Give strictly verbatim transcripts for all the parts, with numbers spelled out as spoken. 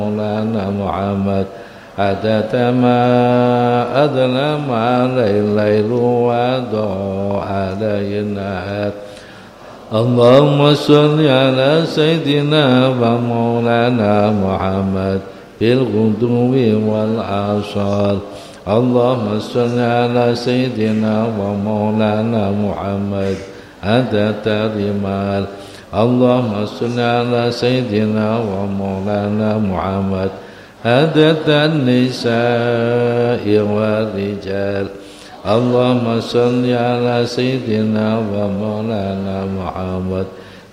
مولانا محمد عدد ما أظلم عليه الليل وضاع عليه النهار اللهم صل على سيدنا ومولانا محمد في الغدو والآصال اللهم صل على سيدنا ومولانا محمد عدد الرمال اللهم صل على سيدنا ومولانا محمد عدد النساء والرجال اللهم صل على سيدنا ومولانا محمد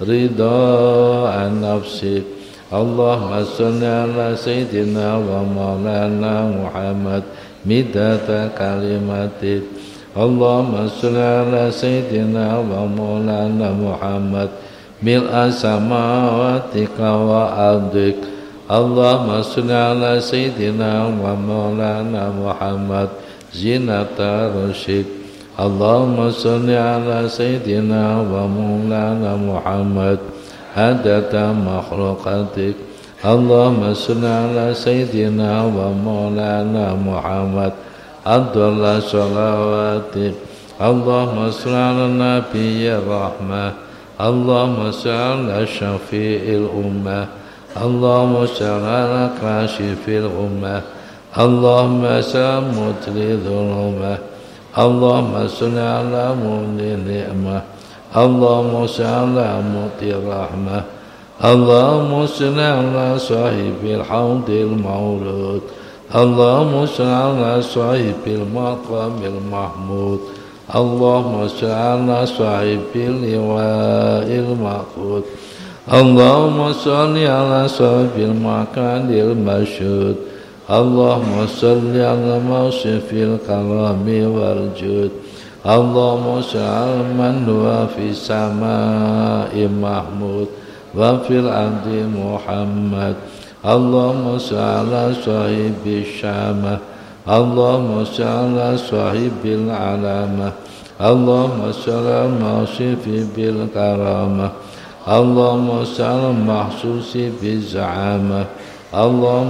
رضا عن نفسك اللهم صل على سيدنا ومولانا محمد مدة كلماتك اللهم صل على سيدنا ومولانا محمد ملء سماواتك وأرضك اللهم صل على سيدنا ومولانا محمد زينة رشدك اللهم صل على سيدنا ومولانا محمد عدد مخلوقاتك اللهم صل على سيدنا ومولانا محمد أفضل صلواتك اللهم صل على النبي الرحمة اللهم صل على شفيع الأمة اللهم صل على كاشف الأمة اللهم صل مطلي ذنوبه اللهم صل على مولي النعمة اللهم صل على مطي الرحمة اللهم صل على صاحب الحوض المولود اللهم صل على صاحب المقام المحمود اللهم صل على صاحب اللواء المأخوذ اللهم صل على صاحب المكان المشهود اللهم صل على موصف الكرم والجود اللهم صل على من هو في السماء محمود وفي الأرض محمد اللهم صل على صاحب الشامة اللهم صل على صاحب العلامة اللهم صل على الموصوف بالكرامة اللهم صل على المخصوص بالزعامة اللهم